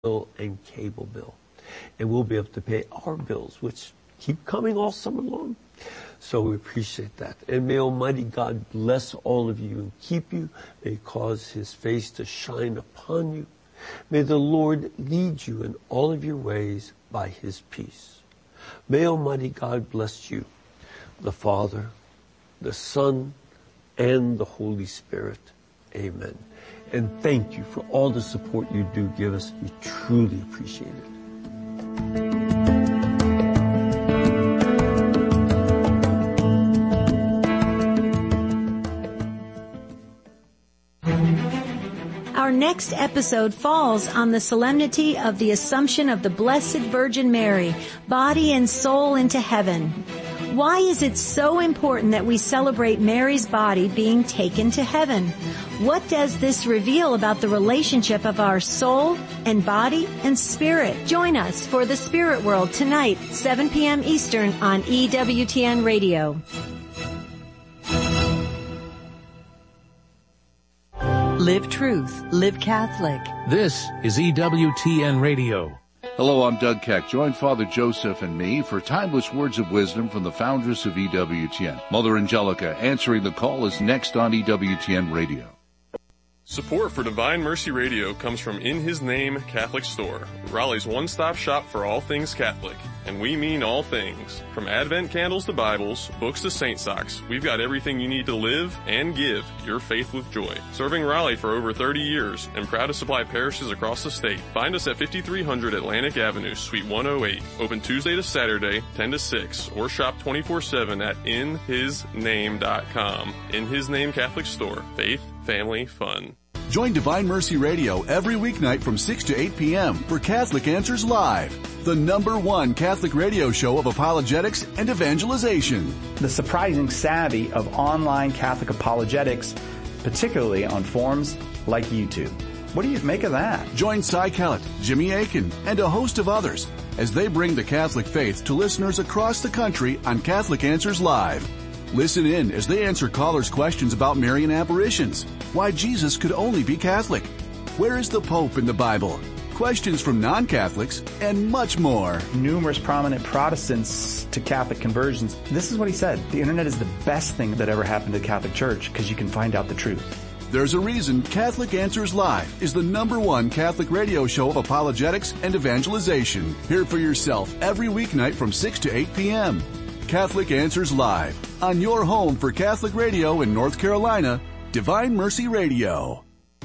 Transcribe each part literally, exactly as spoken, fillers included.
bill and cable bill. And we'll be able to pay our bills, which keep coming all summer long. So we appreciate that. And may Almighty God bless all of you and keep you. May He cause His face to shine upon you. May the Lord lead you in all of your ways by His peace. May Almighty God bless you, the Father, the Son, and the Holy Spirit. Amen. And thank you for all the support you do give us. We truly appreciate it. Our next episode falls on the solemnity of the Assumption of the Blessed Virgin Mary, body and soul into heaven. Why is it so important that we celebrate Mary's body being taken to heaven? What does this reveal about the relationship of our soul and body and spirit? Join us for The Spirit World tonight, seven p.m. Eastern on E W T N Radio. Live truth. Live Catholic. This is E W T N Radio. Hello, I'm Doug Keck. Join Father Joseph and me for timeless words of wisdom from the foundress of E W T N. Mother Angelica answering the call is next on E W T N Radio. Support for Divine Mercy Radio comes from In His Name Catholic Store, Raleigh's one-stop shop for all things Catholic. And we mean all things. From Advent candles to Bibles, books to saint socks, we've got everything you need to live and give your faith with joy. Serving Raleigh for over thirty years and proud to supply parishes across the state. Find us at fifty-three hundred Atlantic Avenue, Suite one oh eight. Open Tuesday to Saturday, ten to six, or shop twenty-four seven at in his name dot com. In His Name Catholic Store. Faith, family, fun. Join Divine Mercy Radio every weeknight from six to eight p.m. for Catholic Answers Live, the number one Catholic radio show of apologetics and evangelization. The surprising savvy of online Catholic apologetics, particularly on forums like YouTube. What do you make of that? Join Cy Kellett, Jimmy Akin, and a host of others as they bring the Catholic faith to listeners across the country on Catholic Answers Live. Listen in as they answer callers' questions about Marian apparitions, why Jesus could only be Catholic, where is the Pope in the Bible, questions from non-Catholics, and much more. Numerous prominent Protestants to Catholic conversions. This is what he said. The internet is the best thing that ever happened to the Catholic Church because you can find out the truth. There's a reason Catholic Answers Live is the number one Catholic radio show of apologetics and evangelization. Hear for yourself every weeknight from six to eight p.m. Catholic Answers Live, on your home for Catholic radio in North Carolina, Divine Mercy Radio.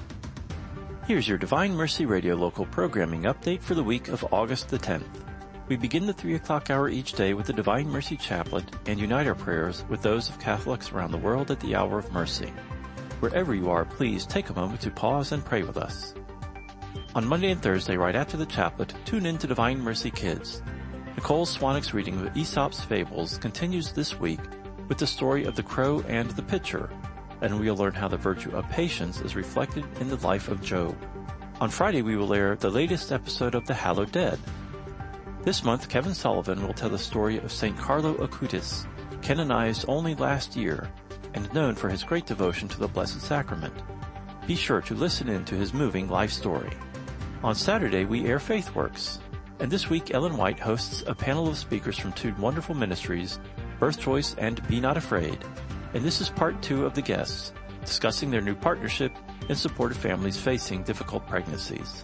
Here's your Divine Mercy Radio local programming update for the week of August the tenth. We begin the three o'clock hour each day with the Divine Mercy Chaplet and unite our prayers with those of Catholics around the world at the hour of mercy. Wherever you are, please take a moment to pause and pray with us. On Monday and Thursday, right after the chaplet, tune in to Divine Mercy Kids. Nicole Swanwick's reading of Aesop's Fables continues this week with the story of the crow and the pitcher, and we'll learn how the virtue of patience is reflected in the life of Job. On Friday, we will air the latest episode of The Hallowed Dead. This month, Kevin Sullivan will tell the story of Saint Carlo Acutis, canonized only last year, and known for his great devotion to the Blessed Sacrament. Be sure to listen in to his moving life story. On Saturday, we air FaithWorks. And this week, Ellen White hosts a panel of speakers from two wonderful ministries, Birth Choice and Be Not Afraid. And this is part two of the guests, discussing their new partnership in support of families facing difficult pregnancies.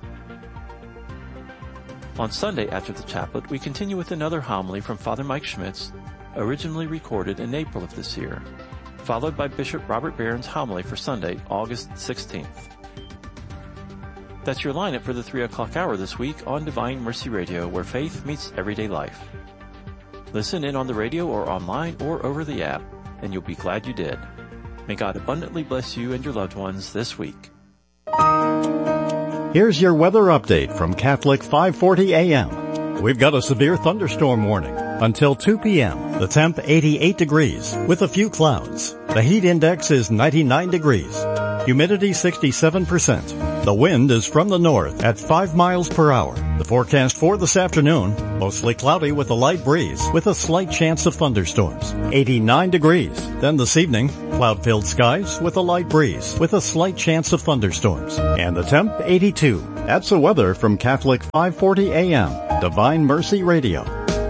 On Sunday after the chaplet, we continue with another homily from Father Mike Schmitz, originally recorded in April of this year, followed by Bishop Robert Barron's homily for Sunday, August sixteenth. That's your lineup for the three o'clock hour this week on Divine Mercy Radio, where faith meets everyday life. Listen in on the radio or online or over the app, and you'll be glad you did. May God abundantly bless you and your loved ones this week. Here's your weather update from Catholic five forty A M. We've got a severe thunderstorm warning until two p.m. The temp eighty-eight degrees with a few clouds. The heat index is ninety-nine degrees. Humidity sixty-seven percent. The wind is from the north at five miles per hour. The forecast for this afternoon, mostly cloudy with a light breeze with a slight chance of thunderstorms. eighty-nine degrees. Then this evening, Cloud-filled skies with a light breeze with a slight chance of thunderstorms. And the temp, eighty-two. That's the weather from Catholic five forty A M, Divine Mercy Radio.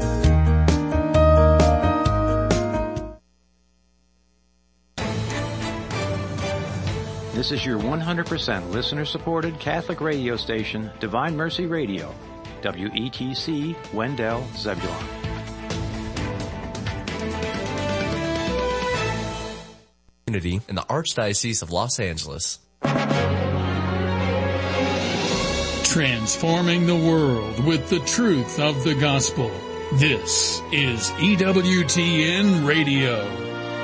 This is your one hundred percent listener-supported Catholic radio station, Divine Mercy Radio, W E T C, Wendell, Zebulon. In the Archdiocese of Los Angeles. Transforming the world with the truth of the gospel. This is E W T N Radio.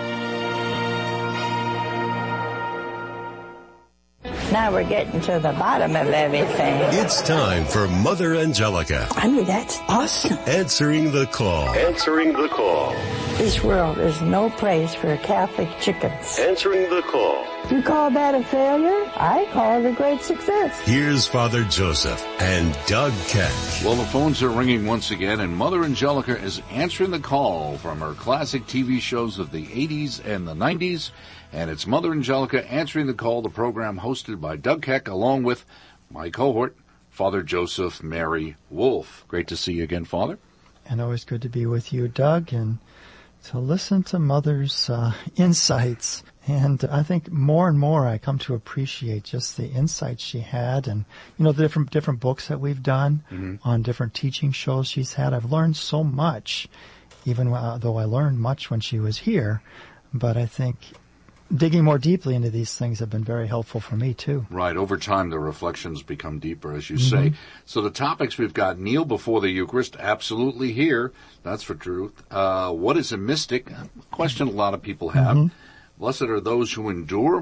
Now we're getting to the bottom of everything. It's time for Mother Angelica. I mean, that's awesome. Answering the call. Answering the call. This world is no place for Catholic chickens. Answering the call. You call that a failure? I call it a great success. Here's Father Joseph and Doug Keck. Well, the phones are ringing once again, and Mother Angelica is answering the call from her classic T V shows of the eighties and the nineties. And it's Mother Angelica answering the call, the program hosted by Doug Keck, along with my cohort, Father Joseph Mary Wolf. Great to see you again, Father. And always good to be with you, Doug, and to listen to Mother's uh, insights. And I think more and more I come to appreciate just the insights she had, and, you know, the different different books that we've done mm-hmm. on different teaching shows she's had. I've learned so much, even though I learned much when she was here. But I think digging more deeply into these things have been very helpful for me, too. Right. Over time, the reflections become deeper, as you mm-hmm. say. So the topics we've got: kneel before the Eucharist, absolutely here. That's for truth. Uh, what is a mystic? A question a lot of people have. Mm-hmm. Blessed are those who endure.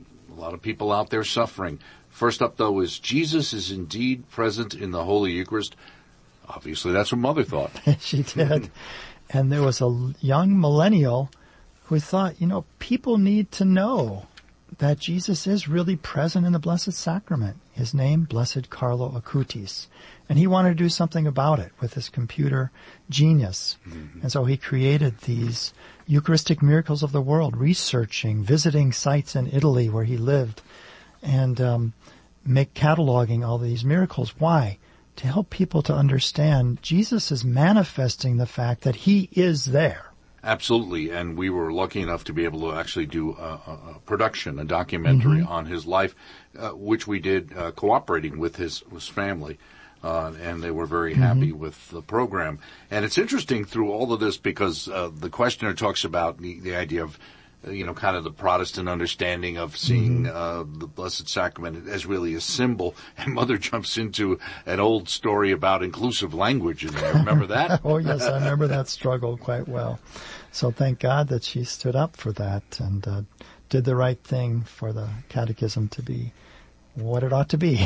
A lot of people out there suffering. First up, though, is Jesus is indeed present in the Holy Eucharist. Obviously, that's what Mother thought. She did. And there was a young millennial who thought, you know, people need to know that Jesus is really present in the Blessed Sacrament. His name, Blessed Carlo Acutis. And he wanted to do something about it with his computer genius. Mm-hmm. And so he created these Eucharistic miracles of the world, researching, visiting sites in Italy where he lived, and um, make cataloging all these miracles. Why? To help people to understand Jesus is manifesting the fact that he is there. Absolutely, and we were lucky enough to be able to actually do a, a, a production, a documentary mm-hmm. on his life, uh, which we did uh, cooperating with his, his family, uh, and they were very mm-hmm. happy with the program. And it's interesting through all of this because uh, the questioner talks about the, the idea of, uh, you know, kind of the Protestant understanding of seeing mm-hmm. uh, the Blessed Sacrament as really a symbol, and Mother jumps into an old story about inclusive language in there. Remember that? Oh, yes, I remember that struggle quite well. So thank God that she stood up for that and uh, did the right thing for the catechism to be what it ought to be.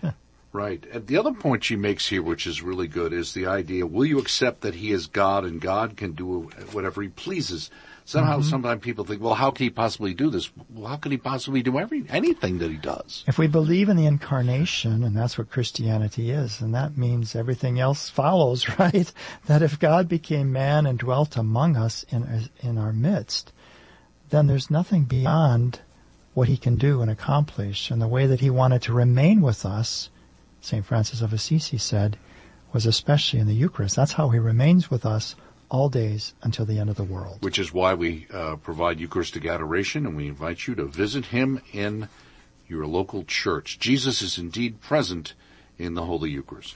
Right. And the other point she makes here, which is really good, is the idea, will you accept that he is God and God can do whatever he pleases? Somehow, mm-hmm. sometimes people think, well, how can he possibly do this? Well, how can he possibly do every anything that he does? If we believe in the incarnation, and that's what Christianity is, and that means everything else follows, right? That if God became man and dwelt among us in, in our midst, then there's nothing beyond what he can do and accomplish. And the way that he wanted to remain with us, Saint Francis of Assisi said, was especially in the Eucharist. That's how he remains with us all days until the end of the world. Which is why we uh, provide Eucharistic adoration, and we invite you to visit him in your local church. Jesus is indeed present in the Holy Eucharist.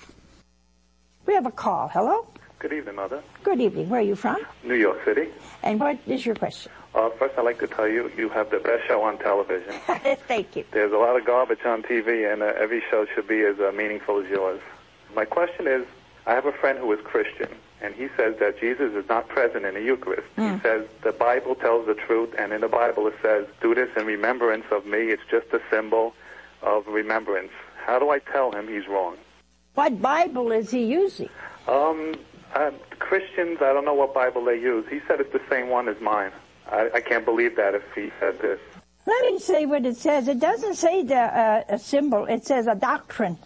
We have a call. Hello? Good evening, Mother. Good evening. Where are you from? New York City. And what is your question? Uh, first, I'd like to tell you, you have the best show on television. Thank you. There's a lot of garbage on T V, and uh, every show should be as uh, meaningful as yours. My question is, I have a friend who is Christian, and he says that Jesus is not present in the Eucharist. Mm. He says the Bible tells the truth, and in the Bible it says, do this in remembrance of me. It's just a symbol of remembrance. How do I tell him he's wrong? What Bible is he using? Um, uh, Christians, I don't know what Bible they use. He said it's the same one as mine. I, I can't believe that if he said this. Let me say what it says. It doesn't say the, uh, a symbol. It says a doctrine.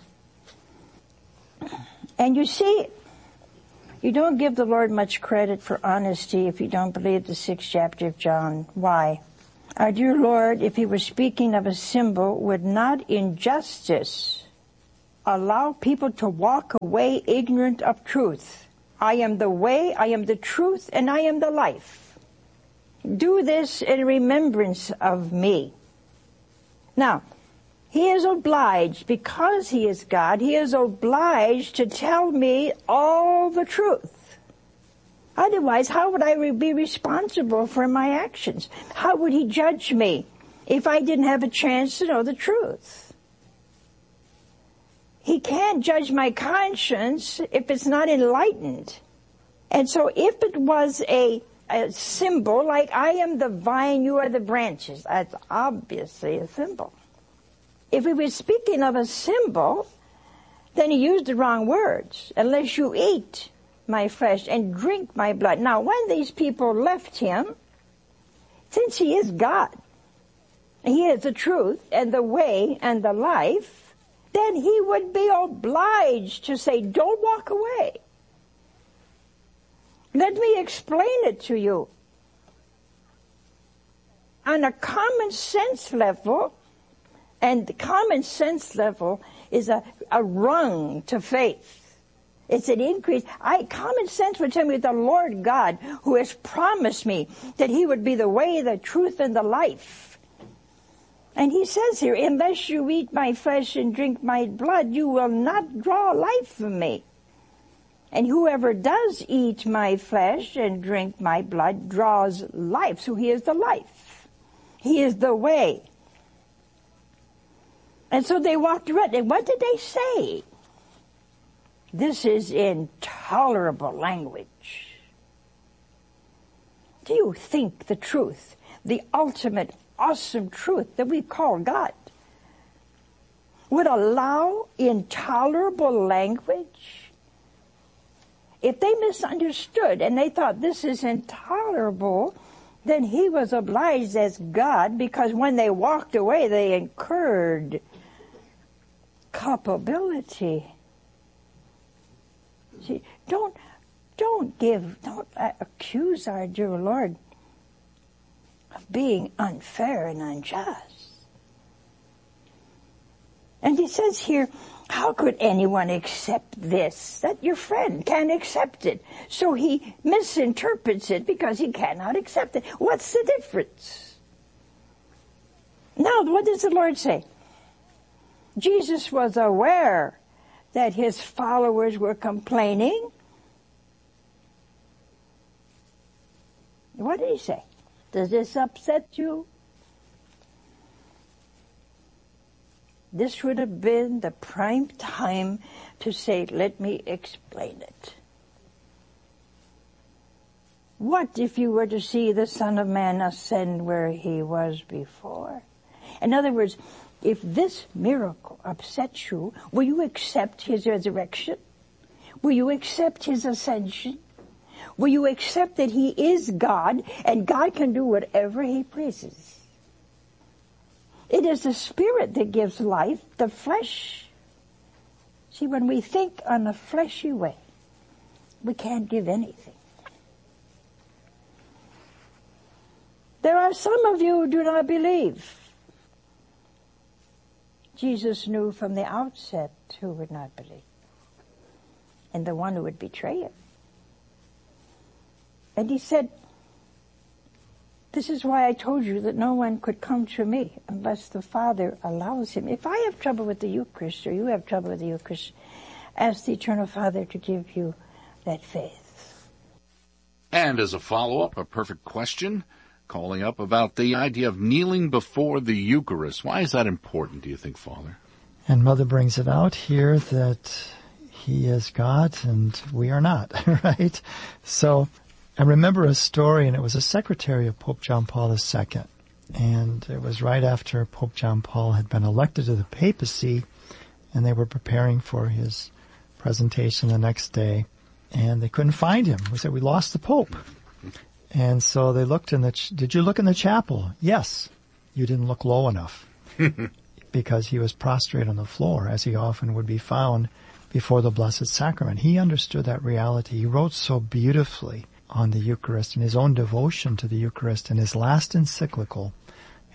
And you see, you don't give the Lord much credit for honesty if you don't believe the sixth chapter of John. Why? Our dear Lord, if he was speaking of a symbol, would not injustice allow people to walk away ignorant of truth? I am the way, I am the truth, and I am the life. Do this in remembrance of me. Now, he is obliged, because he is God, he is obliged to tell me all the truth. Otherwise, how would I be responsible for my actions? How would he judge me if I didn't have a chance to know the truth? He can't judge my conscience if it's not enlightened. And so if it was a, a symbol, like I am the vine, you are the branches, that's obviously a symbol. If he was speaking of a symbol, then he used the wrong words. Unless you eat my flesh and drink my blood. Now, when these people left him, since he is God, he is the truth and the way and the life, then he would be obliged to say, don't walk away. Let me explain it to you. On a common sense level, and the common sense level is a, a rung to faith. It's an increase. I, common sense would tell me the Lord God, who has promised me that he would be the way, the truth, and the life. And he says here, unless you eat my flesh and drink my blood, you will not draw life from me. And whoever does eat my flesh and drink my blood draws life. So he is the life. He is the way. And so they walked around. And what did they say? This is intolerable language. Do you think the truth, the ultimate awesome truth that we call God, would allow intolerable language? If they misunderstood and they thought this is intolerable, then he was obliged as God, because when they walked away, they incurred culpability. See, don't, don't give, don't accuse our dear Lord of being unfair and unjust. And he says here, how could anyone accept this? That your friend can't accept it. So he misinterprets it because he cannot accept it. What's the difference? Now, what does the Lord say? Jesus was aware that his followers were complaining. What did he say? Does this upset you? This would have been the prime time to say, let me explain it. What if you were to see the Son of Man ascend where he was before? In other words, if this miracle upsets you, will you accept his resurrection? Will you accept his ascension? Will you accept that he is God and God can do whatever he pleases? It is the Spirit that gives life, the flesh. See, when we think on a fleshy way, we can't give anything. There are some of you who do not believe. Jesus knew from the outset who would not believe, and the one who would betray him. And he said, this is why I told you that no one could come to me unless the Father allows him. If I have trouble with the Eucharist, or you have trouble with the Eucharist, ask the Eternal Father to give you that faith. And as a follow-up, a perfect question, calling up about the idea of kneeling before the Eucharist. Why is that important, do you think, Father? And Mother brings it out here that he is God and we are not, right? So I remember a story, and it was a secretary of Pope John Paul the Second. And it was right after Pope John Paul had been elected to the papacy, and they were preparing for his presentation the next day, and they couldn't find him. We said, we lost the Pope. And so they looked in the, ch- did you look in the chapel? Yes. You didn't look low enough. Because he was prostrate on the floor, as he often would be found before the Blessed Sacrament. He understood that reality. He wrote so beautifully on the Eucharist and his own devotion to the Eucharist in his last encyclical,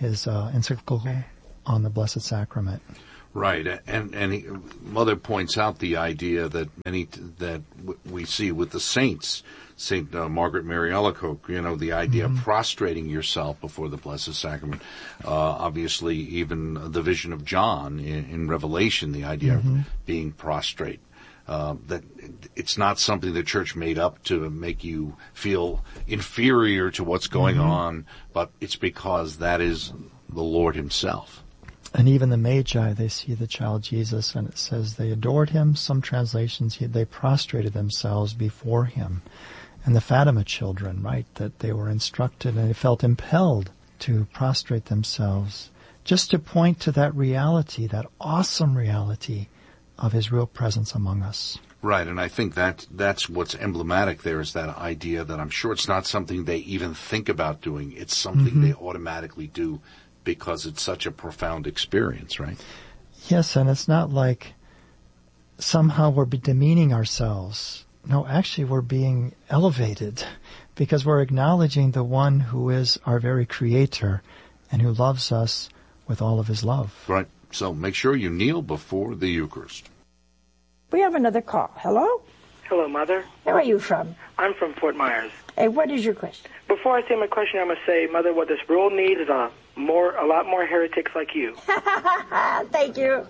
his uh, encyclical on the Blessed Sacrament. Right, and and he, Mother points out the idea that many that w- we see with the saints, Saint uh, Margaret Mary Alacoque, you know, the idea mm-hmm. of prostrating yourself before the Blessed Sacrament. Uh, obviously, even the vision of John in, in Revelation, the idea mm-hmm. of being prostrate. Uh, that it's not something the Church made up to make you feel inferior to what's going mm-hmm. on, but it's because that is the Lord Himself. And even the Magi, they see the child Jesus, and it says they adored him. Some translations, they prostrated themselves before him. And the Fatima children, right, that they were instructed and they felt impelled to prostrate themselves, just to point to that reality, that awesome reality of his real presence among us. Right, and I think that that's what's emblematic there, is that idea that I'm sure it's not something they even think about doing. It's something mm-hmm. they automatically do, because it's such a profound experience, right? Yes, and it's not like somehow we're demeaning ourselves. No, actually we're being elevated because we're acknowledging the one who is our very creator and who loves us with all of his love. Right. So make sure you kneel before the Eucharist. We have another call. Hello? Hello, Mother. Where are you from? I'm from Fort Myers. Hey, what is your question? Before I say my question, I'm going to say, Mother, what this world needs is a more, a lot more heretics like you. Thank you.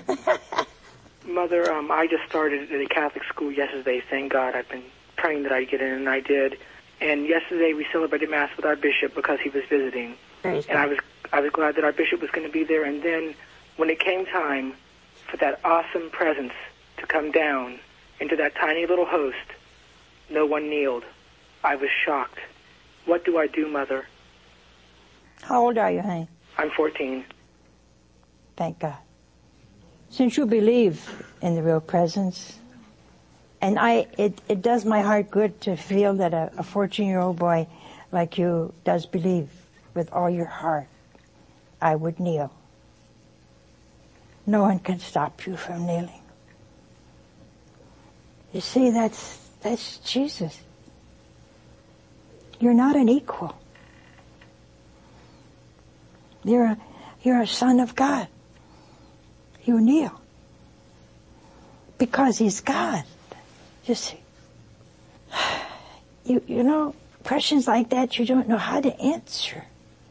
Mother, um, I just started at a Catholic school yesterday. Thank God. I've been praying that I'd get in, and I did. And yesterday we celebrated Mass with our bishop because he was visiting. Praise and God. I was I was glad that our bishop was going to be there. And then when it came time for that awesome presence to come down into that tiny little host, no one kneeled. I was shocked. What do I do, Mother? How old are you, honey? I'm fourteen. Thank God. Since you believe in the real presence, and I, it, it does my heart good to feel that a fourteen-year-old boy like you does believe with all your heart, I would kneel. No one can stop you from kneeling. You see, that's, that's Jesus. You're not an equal. You're a, you're a son of God. You kneel. Because he's God. You see. You, you know, questions like that you don't know how to answer.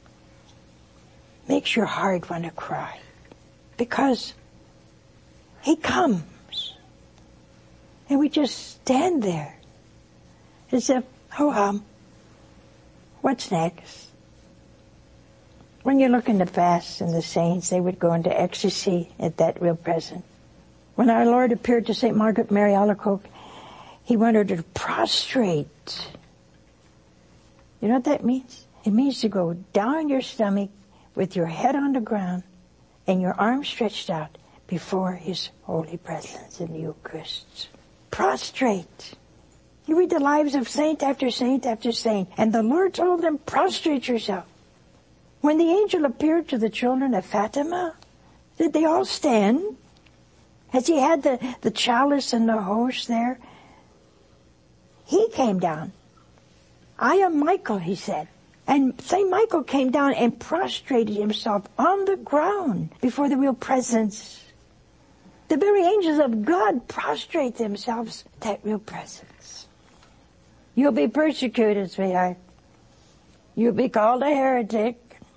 Makes your heart want to cry. Because he comes. And we just stand there. As if, oh, um, what's next? When you look in the fasts and the saints, they would go into ecstasy at that real presence. When our Lord appeared to Saint Margaret Mary Alacoque, he wanted her to prostrate. You know what that means? It means to go down on your stomach with your head on the ground and your arms stretched out before his holy presence in the Eucharist. Prostrate. You read the lives of saint after saint after saint, and the Lord told them, prostrate yourself. When the angel appeared to the children of Fatima, did they all stand? As he had the, the chalice and the host there, he came down. I am Michael, he said. And Saint Michael came down and prostrated himself on the ground before the real presence. The very angels of God prostrate themselves at that real presence. You'll be persecuted, sweetheart. You'll be called a heretic.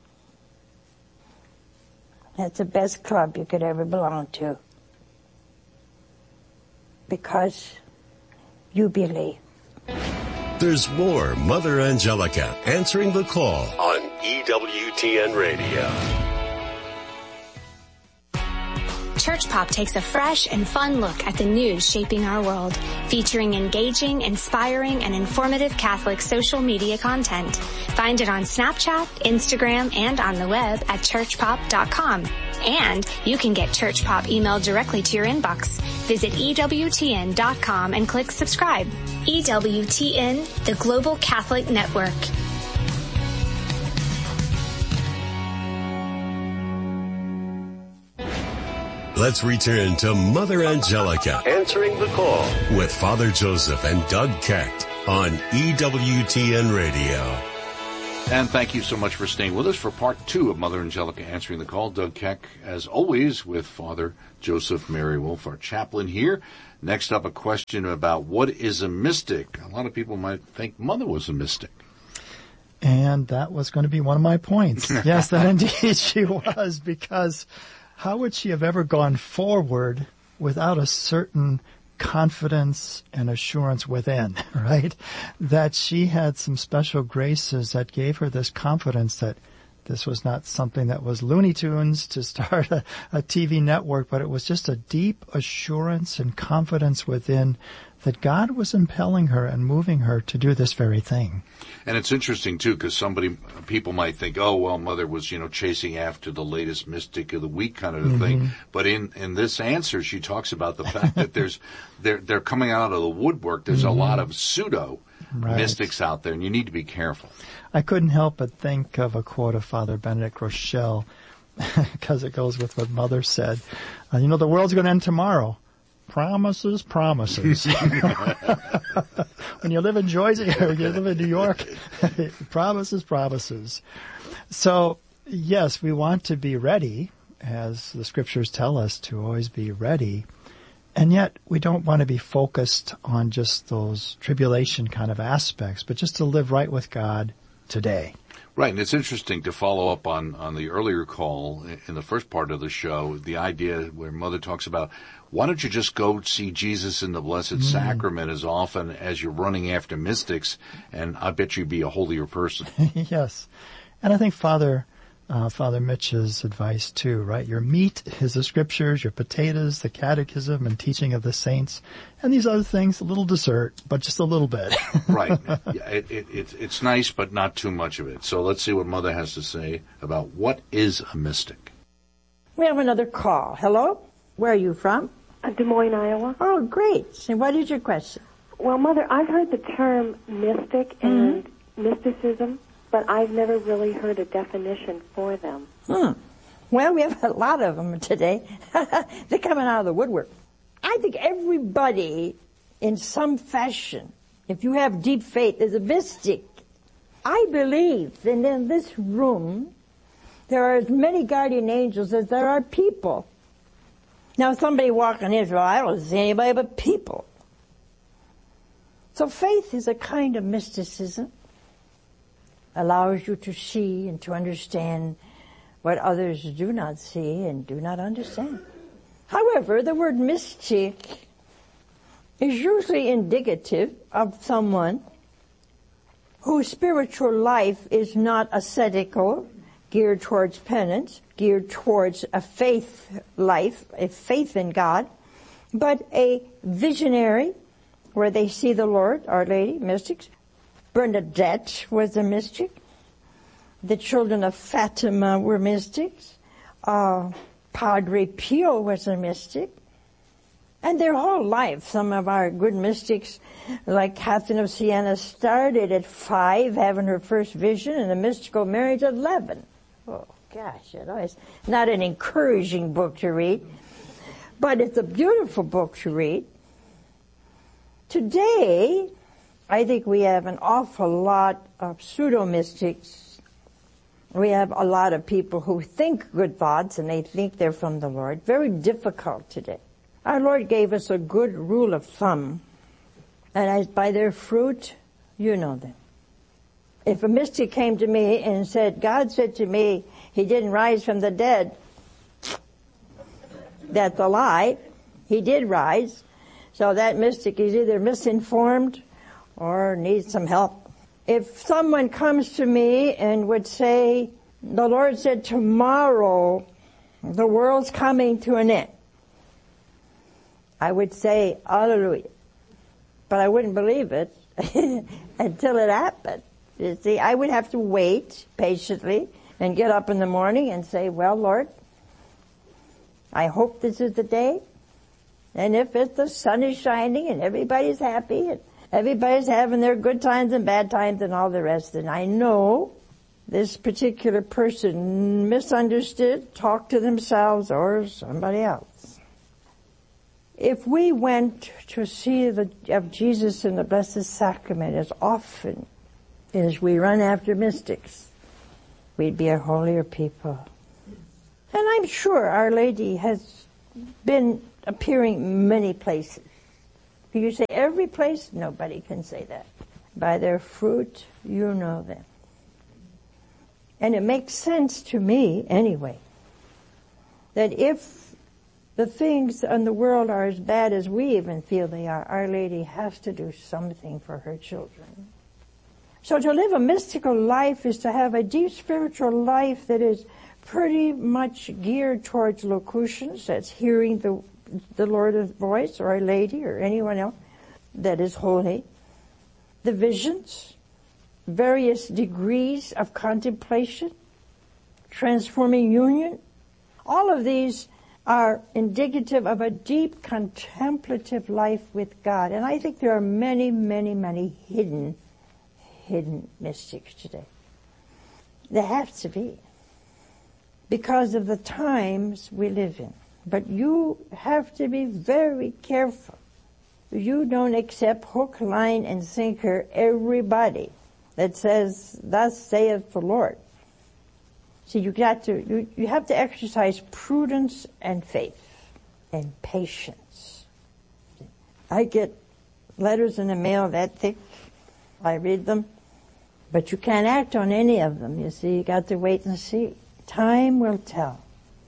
That's the best club you could ever belong to. Because you believe. There's more Mother Angelica answering the call on E W T N Radio. Church Pop takes a fresh and fun look at the news shaping our world, featuring engaging, inspiring, and informative Catholic social media content. Find it on Snapchat, Instagram, and on the web at church pop dot com. And you can get Church Pop emailed directly to your inbox. Visit E W T N dot com and click subscribe. E W T N, the Global Catholic Network. Let's return to Mother Angelica answering the call with Father Joseph and Doug Kecht on E W T N Radio. And thank you so much for staying with us for part two of Mother Angelica Answering the Call. Doug Keck, as always, with Father Joseph Mary Wolf, our chaplain here. Next up, a question about what is a mystic. A lot of people might think Mother was a mystic. And that was going to be one of my points. Yes, that indeed she was, because how would she have ever gone forward without a certain confidence and assurance within, right? That she had some special graces that gave her this confidence that this was not something that was Looney Tunes to start a, a T V network, but it was just a deep assurance and confidence within that God was impelling her and moving her to do this very thing. And it's interesting, too, because somebody, people might think, oh, well, Mother was, you know, chasing after the latest mystic of the week kind of a mm-hmm. thing. But in, in this answer, she talks about the fact that there's, they're, they're coming out of the woodwork. There's mm-hmm. a lot of pseudo right. mystics out there, and you need to be careful. I couldn't help but think of a quote of Father Benedict Rochelle, because it goes with what Mother said. Uh, you know, the world's going to end tomorrow. Promises, promises. When you live in Jersey or you live in New York, promises, promises. So, yes, we want to be ready, as the scriptures tell us to always be ready. And yet, we don't want to be focused on just those tribulation kind of aspects, but just to live right with God today. Right, and it's interesting to follow up on, on the earlier call in the first part of the show, the idea where Mother talks about, why don't you just go see Jesus in the Blessed mm. Sacrament as often as you're running after mystics, and I bet you'd be a holier person. Yes, and I think Father uh, Father Mitch's advice too, right? Your meat is the scriptures, your potatoes, the catechism and teaching of the saints, and these other things, a little dessert, but just a little bit. Right. Yeah, it, it, it, it's nice, but not too much of it. So let's see what Mother has to say about what is a mystic. We have another call. Hello? Where are you from? Uh, Des Moines, Iowa. Oh, great. And what is your question? Well, Mother, I've heard the term mystic mm-hmm. and mysticism, but I've never really heard a definition for them. Hmm. Well, we have a lot of them today. They're coming out of the woodwork. I think everybody, in some fashion, if you have deep faith, is a mystic. I believe that in this room, there are as many guardian angels as there are people. Now, somebody walking in, well, I don't see anybody but people. So faith is a kind of mysticism. Allows you to see and to understand what others do not see and do not understand. However, the word mystic is usually indicative of someone whose spiritual life is not ascetical, geared towards penance, geared towards a faith life, a faith in God, but a visionary where they see the Lord, Our Lady, mystics. Bernadette was a mystic. The children of Fatima were mystics. Uh, Padre Pio was a mystic. And their whole life, some of our good mystics, like Catherine of Siena, started at five, having her first vision, and the mystical marriage at eleven. Oh, gosh, you know, it's not an encouraging book to read, but it's a beautiful book to read. Today, I think we have an awful lot of pseudo-mystics. We have a lot of people who think good thoughts and they think they're from the Lord. Very difficult today. Our Lord gave us a good rule of thumb. And as by their fruit, you know them. If a mystic came to me and said, God said to me, he didn't rise from the dead, that's a lie. He did rise. So that mystic is either misinformed or needs some help. If someone comes to me and would say, the Lord said tomorrow the world's coming to an end, I would say, hallelujah. But I wouldn't believe it until it happened. You see, I would have to wait patiently and get up in the morning and say, well, Lord, I hope this is the day. And if it's the sun is shining and everybody's happy and everybody's having their good times and bad times and all the rest, and I know this particular person misunderstood, talked to themselves or somebody else. If we went to see the, of Jesus in the Blessed Sacrament as often is we run after mystics, we'd be a holier people. And I'm sure Our Lady has been appearing many places. If you say every place, nobody can say that. By their fruit, you know them. And it makes sense to me, anyway, that if the things in the world are as bad as we even feel they are, Our Lady has to do something for her children. So to live a mystical life is to have a deep spiritual life that is pretty much geared towards locutions, that's hearing the the Lord's voice, or Our Lady, or anyone else that is holy. The visions, various degrees of contemplation, transforming union, all of these are indicative of a deep contemplative life with God. And I think there are many, many, many hidden, hidden mystics today. There have to be, because of the times we live in. But you have to be very careful. You don't accept hook, line, and sinker everybody that says, "Thus saith the Lord." See, you got to, you, you have to exercise prudence and faith and patience. I get letters in the mail that thick. I read them. But you can't act on any of them, you see. You got to wait and see. Time will tell.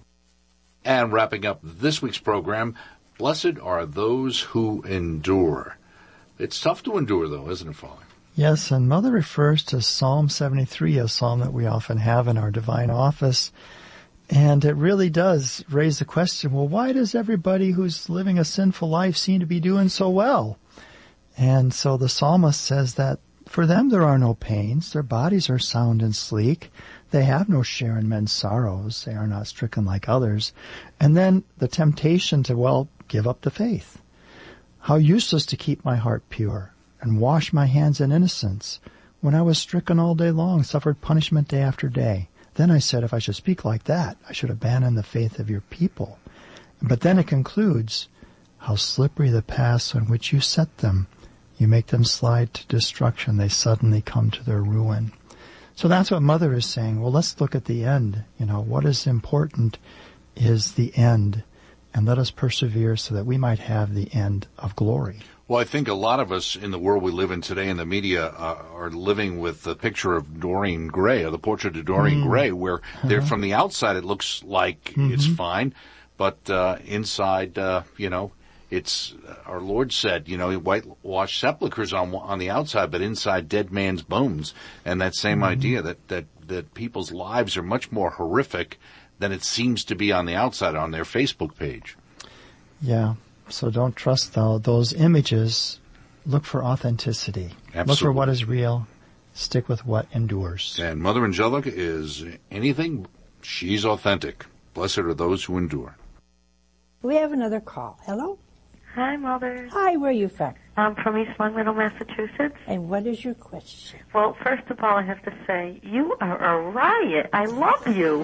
And wrapping up this week's program, blessed are those who endure. It's tough to endure, though, isn't it, Father? Yes, and Mother refers to Psalm seventy-three, a psalm that we often have in our divine office. And it really does raise the question, well, why does everybody who's living a sinful life seem to be doing so well? And so the psalmist says that for them there are no pains, their bodies are sound and sleek, they have no share in men's sorrows, they are not stricken like others. And then the temptation to, well, give up the faith. How useless to keep my heart pure and wash my hands in innocence, when I was stricken all day long, suffered punishment day after day. Then I said, if I should speak like that, I should abandon the faith of your people. But then it concludes, how slippery the paths on which you set them. You make them slide to destruction. They suddenly come to their ruin. So that's what Mother is saying. Well, let's look at the end. You know, what is important is the end. And let us persevere so that we might have the end of glory. Well, I think a lot of us in the world we live in today in the media uh, are living with the picture of Doreen Gray, or the portrait of Doreen mm. Gray, where uh-huh. they're from the outside it looks like mm-hmm. it's fine, but uh, inside, uh, you know, it's, uh, our Lord said, you know, whitewashed sepulchres on on the outside, but inside dead man's bones. And that same mm-hmm. idea that, that, that people's lives are much more horrific than it seems to be on the outside on their Facebook page. Yeah. So don't trust though those images. Look for authenticity. Absolutely. Look for what is real. Stick with what endures. And Mother Angelica is anything, she's authentic. Blessed are those who endure. We have another call. Hello? Hi, Mother. Hi, where are you from? I'm from East Long Meadow, Massachusetts. And what is your question? Well, first of all, I have to say, you are a riot. I love you.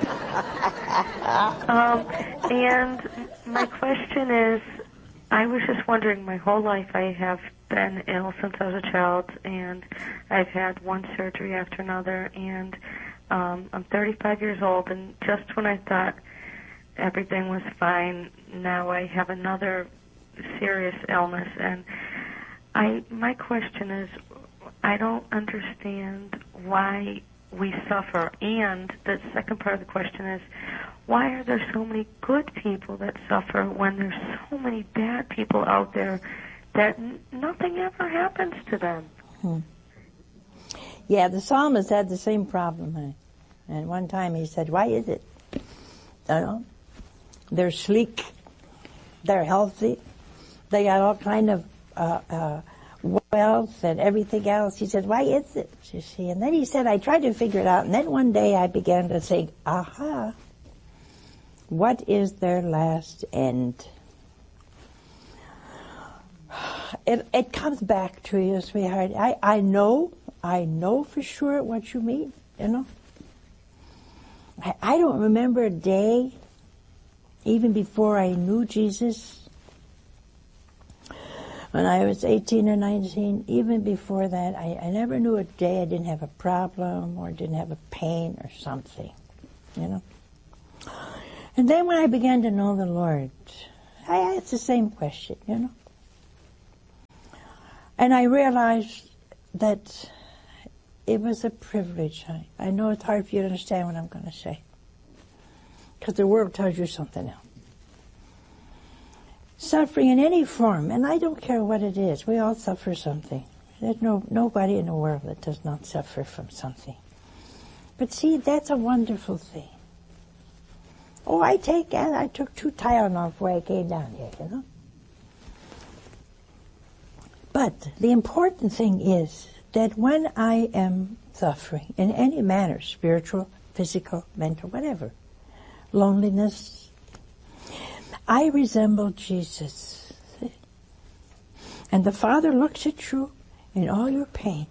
um, and my question is, I was just wondering, my whole life I have been ill since I was a child, and I've had one surgery after another, and um, I'm thirty-five years old, and just when I thought everything was fine, now I have another serious illness, and I my question is, I don't understand why we suffer, and the second part of the question is, why are there so many good people that suffer when there's so many bad people out there that n- nothing ever happens to them? Hmm. Yeah, the psalmist had the same problem, huh? And one time he said, why is it? You know, they're sleek, they're healthy, they got all kind of uh, uh, wealth and everything else. He said, why is it? You see, and then he said, I tried to figure it out, and then one day I began to think, aha, what is their last end? It, it comes back to you, sweetheart. I, I know, I know for sure what you mean, you know. I, I don't remember a day, even before I knew Jesus, When I was eighteen or nineteen, even before that, I, I never knew a day I didn't have a problem or didn't have a pain or something, you know. And then when I began to know the Lord, I asked the same question, you know. And I realized that it was a privilege. I, I know it's hard for you to understand what I'm going to say, because the world tells you something else. Suffering in any form, and I don't care what it is, we all suffer something. There's no nobody in the world that does not suffer from something. But see, that's a wonderful thing. Oh, I take and I took two Tylenol before I came down here, you know. But the important thing is that when I am suffering in any manner, spiritual, physical, mental, whatever, loneliness, I resemble Jesus. And the Father looks at you in all your pain,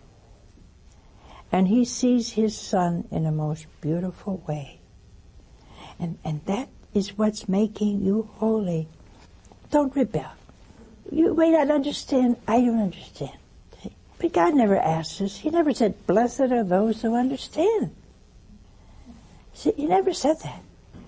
and He sees His Son in a most beautiful way. And, and that is what's making you holy. Don't rebel. You may not understand. I don't understand. But God never asked us. He never said, blessed are those who understand. See, He never said that.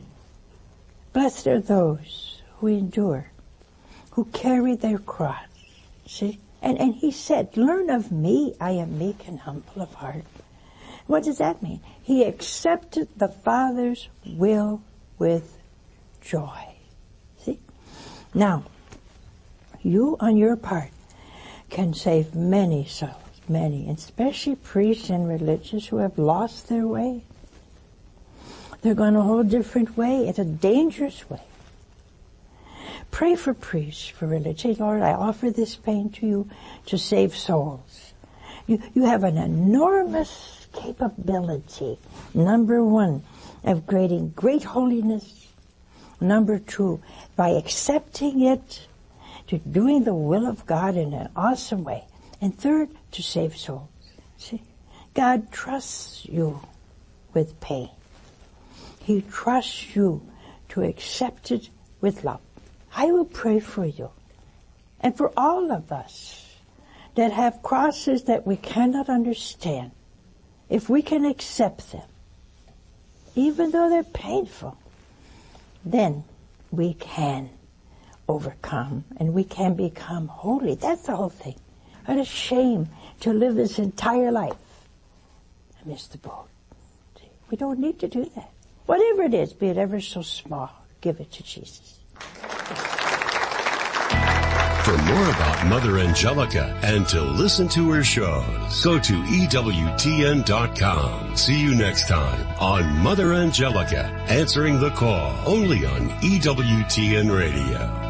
Blessed are those who endure, who carry their cross. See? And, and He said, learn of me, I am meek and humble of heart. What does that mean? He accepted the Father's will with joy. See? Now, you on your part can save many souls, many, and especially priests and religious who have lost their way. They're going a whole different way. It's a dangerous way. Pray for priests, for religion. Say, Lord, I offer this pain to you to save souls. You, you have an enormous capability, number one, of creating great holiness. Number two, by accepting it, to doing the will of God in an awesome way. And third, to save souls. See, God trusts you with pain. He trusts you to accept it with love. I will pray for you and for all of us that have crosses that we cannot understand. If we can accept them, even though they're painful, then we can overcome and we can become holy. That's the whole thing. What a shame to live this entire life. I missed the boat. We don't need to do that. Whatever it is, be it ever so small, give it to Jesus. For more about Mother Angelica and to listen to her shows, go to E W T N dot com. See you next time on Mother Angelica, answering the call, only on E W T N Radio.